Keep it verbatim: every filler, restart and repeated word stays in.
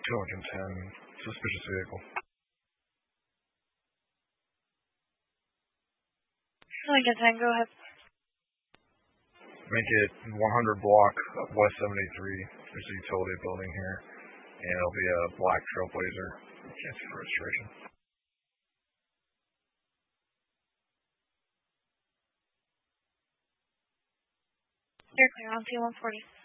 two ten, suspicious vehicle. Lincoln ten, go ahead. Make it one hundred block of West seventy-three. There's a utility building here, and it'll be a black Trailblazer. Can't see the registration. You're clear on T one forty.